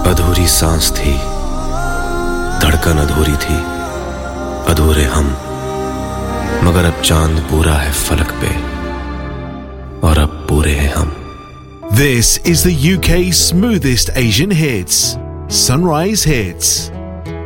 अधूरी सांस थी, धड़कन अधूरी थी, अधूरे हम, मगर अब चांद पूरा है फलक पे और अब पूरे हैं हम। This is the UK's smoothest Asian hits, Sunrise Hits.